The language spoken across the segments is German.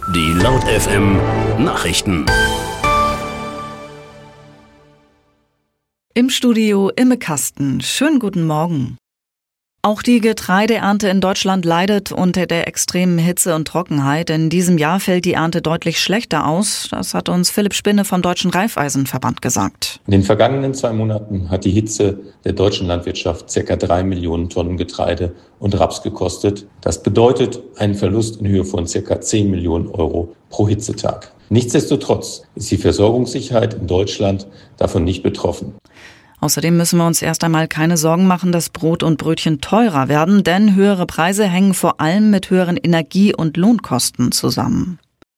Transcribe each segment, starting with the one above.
Die Laut FM Nachrichten. Im Studio Imme Kasten. Schönen guten Morgen. Auch die Getreideernte in Deutschland leidet unter der extremen Hitze und Trockenheit. In diesem Jahr fällt die Ernte deutlich schlechter aus. Das hat uns Philipp Spinne vom Deutschen Raiffeisenverband gesagt. In den vergangenen 2 Monaten hat die Hitze der deutschen Landwirtschaft ca. 3 Millionen Tonnen Getreide und Raps gekostet. Das bedeutet einen Verlust in Höhe von ca. 10 Millionen Euro pro Hitzetag. Nichtsdestotrotz ist die Versorgungssicherheit in Deutschland davon nicht betroffen. Außerdem müssen wir uns erst einmal keine Sorgen machen, dass Brot und Brötchen teurer werden, denn höhere Preise hängen vor allem mit höheren Energie- und Lohnkosten zusammen.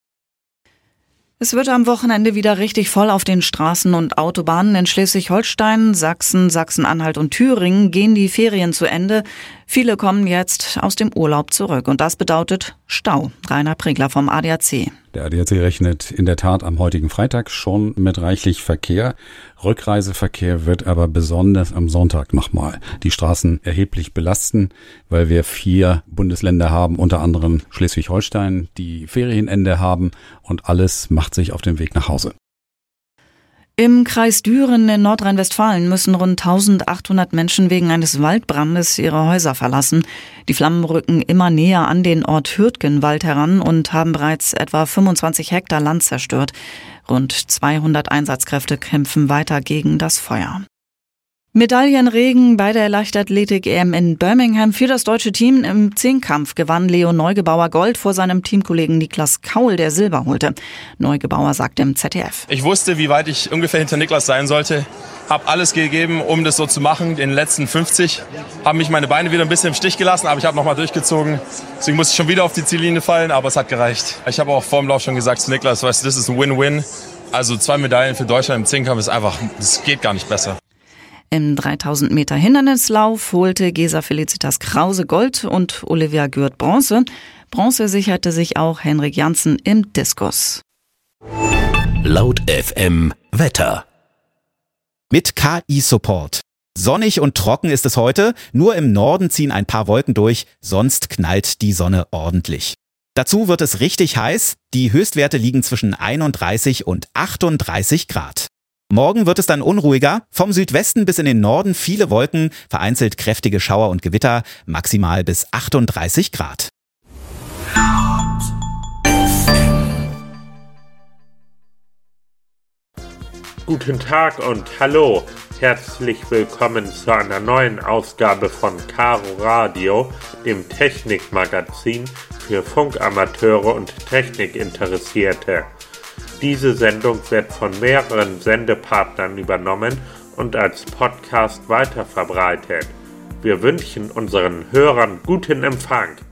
Es wird am Wochenende wieder richtig voll auf den Straßen und Autobahnen. In Schleswig-Holstein, Sachsen, Sachsen-Anhalt und Thüringen gehen die Ferien zu Ende. Viele kommen jetzt aus dem Urlaub zurück und das bedeutet Stau. Rainer Pregler vom ADAC. Der ADAC rechnet in der Tat am heutigen Freitag schon mit reichlich Verkehr. Rückreiseverkehr wird aber besonders am Sonntag nochmal die Straßen erheblich belasten, weil wir 4 Bundesländer haben, unter anderem Schleswig-Holstein, die Ferienende haben und alles macht sich auf den Weg nach Hause. Im Kreis Düren in Nordrhein-Westfalen müssen rund 1800 Menschen wegen eines Waldbrandes ihre Häuser verlassen. Die Flammen rücken immer näher an den Ort Hürtgenwald heran und haben bereits etwa 25 Hektar Land zerstört. Rund 200 Einsatzkräfte kämpfen weiter gegen das Feuer. Medaillenregen bei der Leichtathletik-EM in Birmingham für das deutsche Team. Im Zehnkampf gewann Leo Neugebauer Gold vor seinem Teamkollegen Niklas Kaul, der Silber holte. Neugebauer sagte im ZDF: Ich wusste, wie weit ich ungefähr hinter Niklas sein sollte. Habe alles gegeben, um das so zu machen. In den letzten 50 haben mich meine Beine wieder ein bisschen im Stich gelassen, aber ich habe nochmal durchgezogen. Deswegen musste ich schon wieder auf die Ziellinie fallen, aber es hat gereicht. Ich habe auch vor dem Lauf schon gesagt zu Niklas, weißt du, das ist ein Win-Win. Also 2 Medaillen für Deutschland im Zehnkampf ist einfach, das geht gar nicht besser. Im 3000 Meter Hindernislauf holte Gesa Felicitas Krause Gold und Olivia Gürt Bronze. Bronze sicherte sich auch Henrik Janssen im Diskus. Laut FM Wetter. Mit KI-Support. Sonnig und trocken ist es heute, nur im Norden ziehen ein paar Wolken durch, sonst knallt die Sonne ordentlich. Dazu wird es richtig heiß, die Höchstwerte liegen zwischen 31 und 38 Grad. Morgen wird es dann unruhiger, vom Südwesten bis in den Norden viele Wolken, vereinzelt kräftige Schauer und Gewitter, maximal bis 38 Grad. Guten Tag und hallo, herzlich willkommen zu einer neuen Ausgabe von Caro Radio, dem Technikmagazin für Funkamateure und Technikinteressierte. Diese Sendung wird von mehreren Sendepartnern übernommen und als Podcast weiterverbreitet. Wir wünschen unseren Hörern guten Empfang.